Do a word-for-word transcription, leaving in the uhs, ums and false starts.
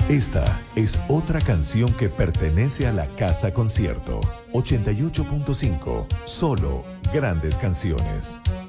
Esta es otra canción que pertenece a la Casa Concierto. ochenta y ocho punto cinco. Solo grandes canciones.